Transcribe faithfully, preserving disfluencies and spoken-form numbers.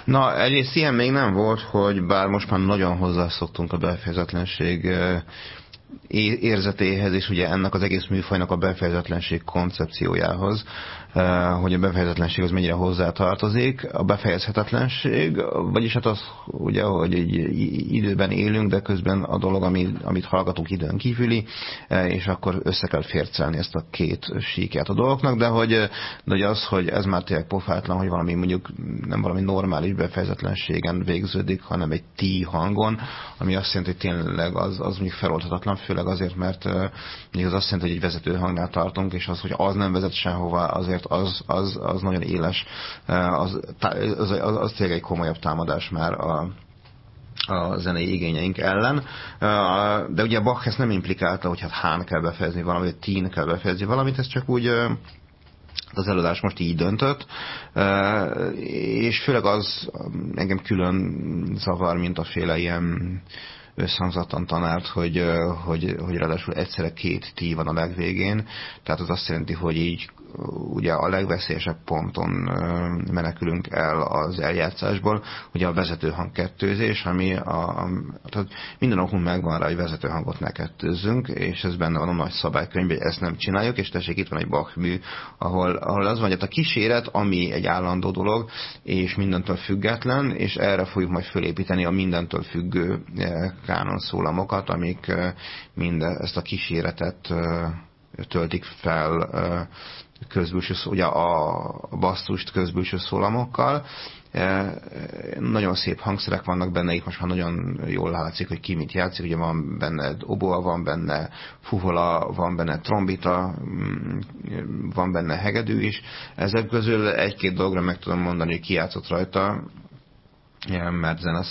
Na, egyrészt ilyen még nem volt, hogy bár most már nagyon hozzászoktunk a befejezetlenség érzetéhez, és ugye ennek az egész műfajnak a befejezetlenség koncepciójához, hogy a befejezetlenség az mennyire hozzátartozik. A befejezhetetlenség, vagyis hát az, ugye, hogy egy időben élünk, de közben a dolog, amit, amit hallgatunk, időn kívüli, és akkor össze kell fércelni ezt a két síkját a dolgoknak, de hogy, de hogy az, hogy ez már tényleg pofátlan, hogy valami mondjuk nem valami normális befejezetlenségen végződik, hanem egy ti hangon, ami azt jelenti, hogy tényleg az, az mondjuk feloldhatatlan, főleg azért, mert uh, az azt jelenti, hogy egy vezető hangnál tartunk, és az, hogy az nem vezet sehova, azért az, az, az nagyon éles, uh, az, az, az, az tényleg egy komolyabb támadás már a, a zenei igényeink ellen. Uh, de ugye Bach ezt nem implikálta, hogy hát hán kell befejezni valamit, vagy tín kell befejezni valamit, ez csak úgy uh, az előadás most így döntött, és főleg az engem külön zavar, mint a féle ilyen összhangzatlan tanárt, hogy, hogy, hogy ráadásul egyszerre két tí van a legvégén, tehát az azt jelenti, hogy így ugye a legveszélyesebb ponton menekülünk el az eljátszásból, ugye a vezetőhang kettőzés, ami a, a tehát minden okunk megvan rá, hogy vezetőhangot ne kettőzzünk, és ez benne van a nagy szabálykönyvben, hogy ezt nem csináljuk, és tessék, itt van egy Bach mű, ahol, ahol az van, hogy a kíséret, ami egy állandó dolog, és mindentől független, és erre fogjuk majd fölépíteni a mindentől függő kánonszólamokat, amik mind ezt a kíséretet töltik fel közbülső, ugye a basszust közbülső szólamokkal. Nagyon szép hangszerek vannak benne, itt most már nagyon jól látszik, hogy ki mit játszik, ugye van benne oboa, van benne fuvola, van benne trombita, van benne hegedű is. Ezek közül egy-két dologra meg tudom mondani, hogy ki játszott rajta, mert